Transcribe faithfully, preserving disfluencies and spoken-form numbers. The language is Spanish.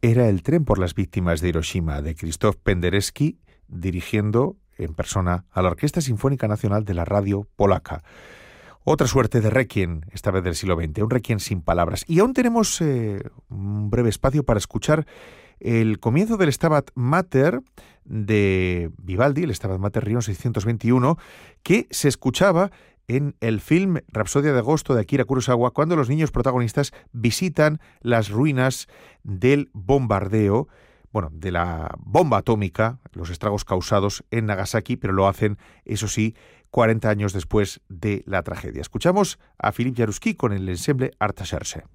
era El tren por las víctimas de Hiroshima, de Krzysztof Penderecki, dirigiendo en persona a la Orquesta Sinfónica Nacional de la Radio Polaca. Otra suerte de requiem, esta vez del siglo veinte, un requiem sin palabras. Y aún tenemos eh, un breve espacio para escuchar el comienzo del Stabat Mater de Vivaldi, el Stabat Mater Rion seiscientos veintiuno, que se escuchaba en el film Rapsodia de agosto de Akira Kurosawa, cuando los niños protagonistas visitan las ruinas del bombardeo, bueno, de la bomba atómica, los estragos causados en Nagasaki, pero lo hacen, eso sí, cuarenta años después de la tragedia. Escuchamos a Philippe Jaroussky con el ensemble Artacherche.